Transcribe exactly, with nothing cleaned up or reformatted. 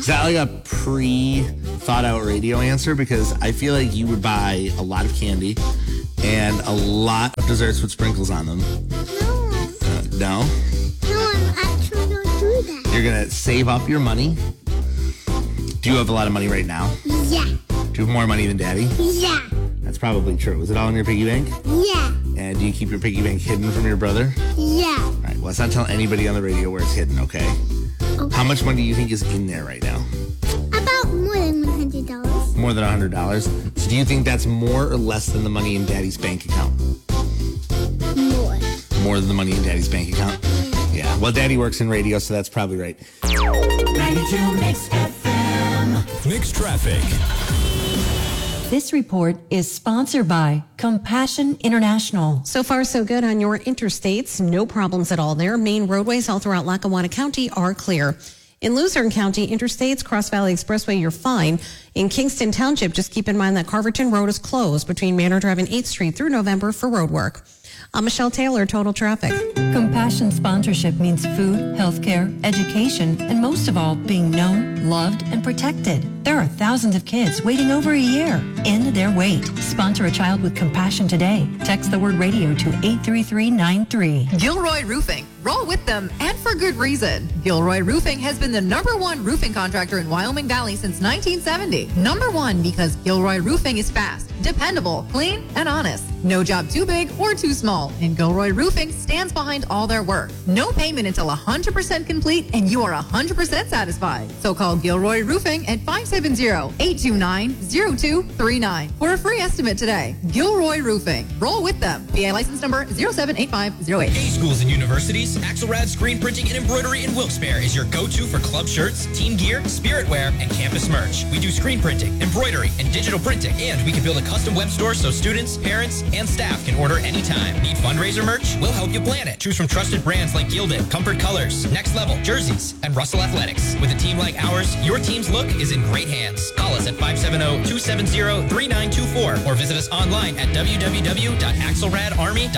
Is that like a pre-thought-out radio answer? Because I feel like you would buy a lot of candy and a lot of desserts with sprinkles on them. No. Uh, no? No, I'm actually going to do that. You're going to save up your money? Do you have a lot of money right now? Yeah. Do you have more money than Daddy? Yeah. That's probably true. Is it all in your piggy bank? Yeah. And do you keep your piggy bank hidden from your brother? Yeah. All right, well, let's not tell anybody on the radio where it's hidden, okay? Okay. How much money do you think is in there right now? About more than one hundred dollars. More than one hundred dollars? So do you think that's more or less than the money in Daddy's bank account? More. More than the money in Daddy's bank account? Yeah. Well, Daddy works in radio, so that's probably right. ninety-two Mix F M. Mix Traffic. This report is sponsored by Compassion International. So far, so good on your interstates. No problems at all there. Main roadways all throughout Lackawanna County are clear. In Luzerne County, interstates, Cross Valley Expressway, you're fine. In Kingston Township, just keep in mind that Carverton Road is closed between Manor Drive and eighth Street through November for road work. I'm Michelle Taylor, Total Traffic. Compassion sponsorship means food, healthcare, education, and most of all, being known, loved, and protected. There are thousands of kids waiting over a year. End their wait. Sponsor a child with compassion today. Text the word radio to eight three three nine three. Gilroy Roofing. Roll with them, and for good reason. Gilroy Roofing has been the number one roofing contractor in Wyoming Valley since nineteen seventy. Number one because Gilroy Roofing is fast, dependable, clean, and honest. No job too big or too small, and Gilroy Roofing stands behind all their work. No payment until one hundred percent complete, and you are one hundred percent satisfied. So call Gilroy Roofing at five seven zero, eight two nine, zero two three nine for a free estimate today. Gilroy Roofing. Roll with them. P A license number zero seven eight five zero eight. A schools and universities, Axelrad Screen Printing and Embroidery in Wilkes-Barre is your go-to for club shirts, team gear, spirit wear, and campus merch. We do screen printing, embroidery, and digital printing, and we can build a custom web store so students, parents, and staff can order anytime. Need fundraiser merch? We'll help you plan it. Choose from trusted brands like Gilded, Comfort Colors, Next Level, Jerseys, and Russell Athletics. With a team like ours, your team's look is in great hands. Call us at five seven zero, two seven zero, three nine two four or visit us online at w w w dot axelrad army dot com.